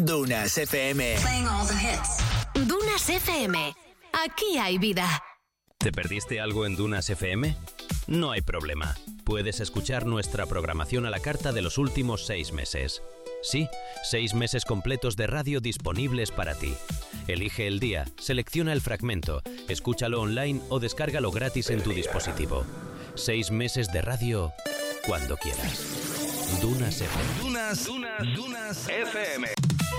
Dunas FM. Playing all the hits. Dunas FM. Aquí hay vida. ¿Te perdiste algo en Dunas FM? No hay problema. Puedes escuchar nuestra programación a la carta de los últimos 6 meses. Sí, 6 meses completos de radio disponibles para ti. Elige el día, selecciona el fragmento, escúchalo online o descárgalo gratis en tu dispositivo. 6 meses de radio cuando quieras. Dunas FM. Dunas FM.